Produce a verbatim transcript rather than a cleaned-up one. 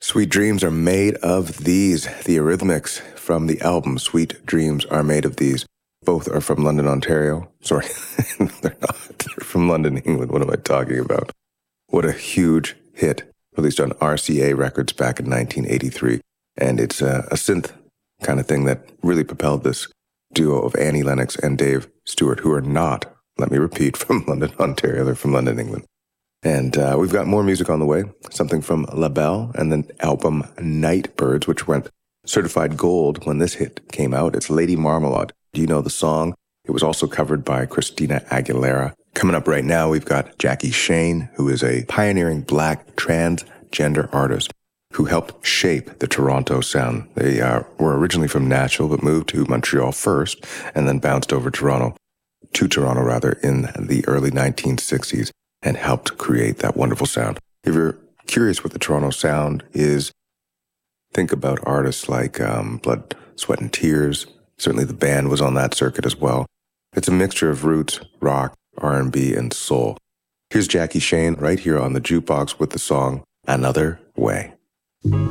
Sweet Dreams Are Made of These. The Eurythmics from the album Sweet Dreams Are Made of These. Both are from London, Ontario. Sorry, they're not. They're from London, England. What am I talking about? What a huge hit, released on R C A Records back in nineteen eighty-three. And it's a, a synth kind of thing that really propelled this duo of Annie Lennox and Dave Stewart, who are not, let me repeat, from London, Ontario. They're from London, England. And uh, we've got more music on the way, something from LaBelle and the album Nightbirds, which went certified gold when this hit came out. It's Lady Marmalade. Do you know the song? It was also covered by Christina Aguilera. Coming up right now, we've got Jackie Shane, who is a pioneering black transgender artist who helped shape the Toronto sound. They uh, were originally from Nashville, but moved to Montreal first, and then bounced over Toronto, to Toronto rather, in the early nineteen sixties, and helped create that wonderful sound. If you're curious what the Toronto sound is, think about artists like um, Blood, Sweat and Tears. Certainly the band was on that circuit as well. It's a mixture of roots, rock, R and B, and soul. Here's Jackie Shane right here on the jukebox with the song Another Way.